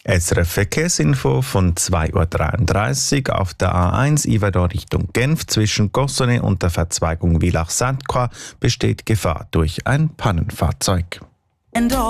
SRF Verkehrsinfo von 2.33 Uhr auf der A1 Yverdon Richtung Genf zwischen Gossone und der Verzweigung Villach-Sainte-Croix besteht Gefahr durch ein Pannenfahrzeug.